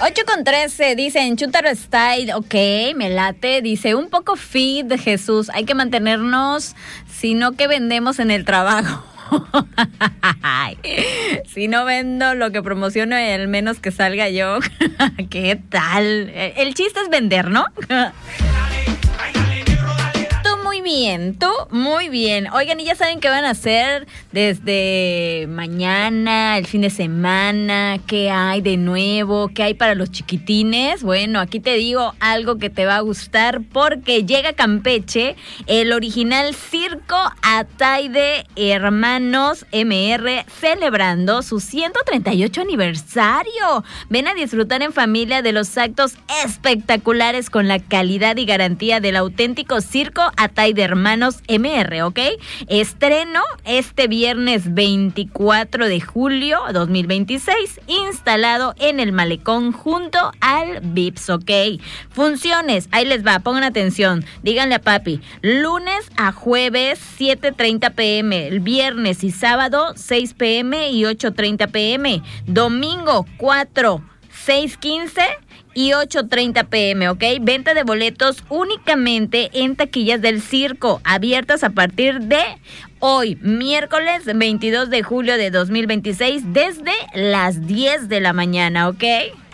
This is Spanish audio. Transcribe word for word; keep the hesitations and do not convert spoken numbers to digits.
ocho con trece, dicen Chuntaro Style, ok, me late. Dice, un poco fit, Jesús, hay que mantenernos, sino que vendemos en el trabajo. Si no vendo lo que promociono, al menos que salga yo. ¿Qué tal? El chiste es vender, ¿no? Muy bien, tú muy bien. Oigan, y ya saben qué van a hacer desde mañana, el fin de semana, qué hay de nuevo, qué hay para los chiquitines. Bueno, aquí te digo algo que te va a gustar porque llega a Campeche el original Circo Ataide Hermanos M R celebrando su ciento treinta y ocho aniversario. Ven a disfrutar en familia de los actos espectaculares con la calidad y garantía del auténtico Circo Ataide de Hermanos M R, ¿ok? Estreno este viernes veinticuatro de julio dos mil veintiséis, instalado en el Malecón junto al Vips, ¿ok? Funciones, ahí les va, pongan atención, díganle a papi, lunes a jueves siete treinta pm, el viernes y sábado seis pm y ocho treinta pm, domingo cuatro, seis quince y ocho treinta pm, ¿ok? Venta de boletos únicamente en taquillas del circo, abiertas a partir de hoy, miércoles veintidós de julio de dos mil veintiséis, desde las diez de la mañana, ¿ok?